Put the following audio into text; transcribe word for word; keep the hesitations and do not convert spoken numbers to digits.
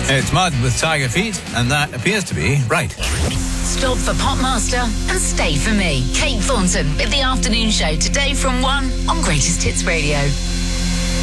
It's Mud with Tiger Feet, and that appears to be right. Stop for Popmaster and stay for me. Kate Thornton with The Afternoon Show today from one on Greatest Hits Radio.